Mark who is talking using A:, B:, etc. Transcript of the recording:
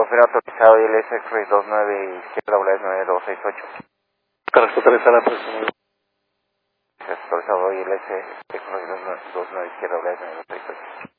A: Confirma autorizado ILS X-Ray 29 izquierda, Volaris 9268.
B: Carrasco 3 a la próxima.
A: Autorizado ILS X-Ray 29 izquierda, Volaris 9268.